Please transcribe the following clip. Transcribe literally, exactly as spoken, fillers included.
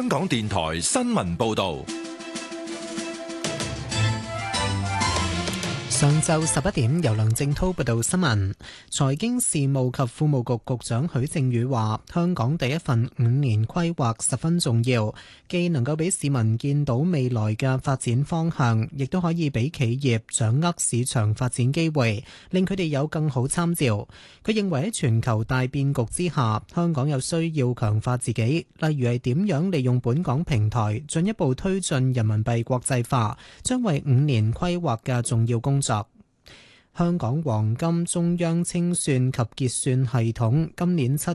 香港電台新聞報道。 上晝十一點，由梁正滔報道新聞。財經事務及庫務局局長許正宇話：香港第一份五年規劃十分重要，既能夠俾市民見到未來嘅發展方向，亦都可以俾企業掌握市場發展機會，令佢哋有更好參照。佢認為喺全球大變局之下，香港有需要強化自己，例如係點樣利用本港平台進一步推進人民幣國際化，將為五年規劃嘅重要工作。香港黃金中央清算及結算系統今年七